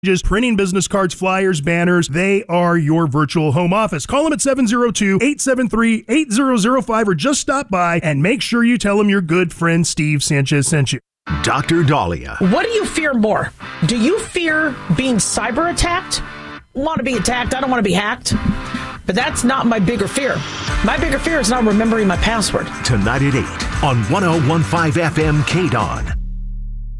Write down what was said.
Just printing business cards, flyers, banners. They are your virtual home office. Call them at 702-873-8005 or just stop by and make sure you tell them your good friend Steve Sanchez sent you. Dr. Dahlia. What do you fear more? Do you fear being cyber attacked? Want to be attacked? I don't want to be hacked. But that's not my bigger fear. My bigger fear is not remembering my password. Tonight at 8 on 101.5 FM KDON.